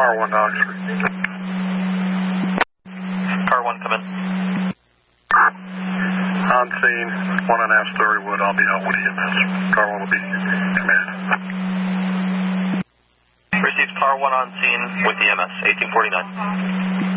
Car 1 to Oxford. Car 1, come in. On scene, 1.5 story wood. I'll be out with EMS. Car 1 will be command. Received Car 1 on scene with EMS, 1849.